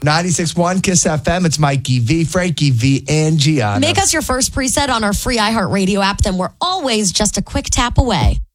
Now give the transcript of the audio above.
96.1 Kiss FM. It's Mikey V, Frankie V, and Gianna. Make us your first preset on our free iHeartRadio app. Then we're always just a quick tap away.